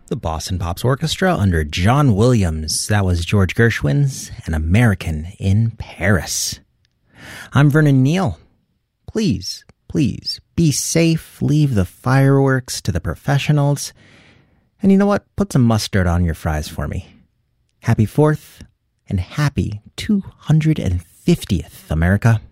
The Boston Pops Orchestra under John Williams. That was George Gershwin's An American in Paris. I'm Vernon Neal. Please be safe. Leave the fireworks to the professionals. And you know what? Put some mustard on your fries for me. Happy 4th and happy 250th, America.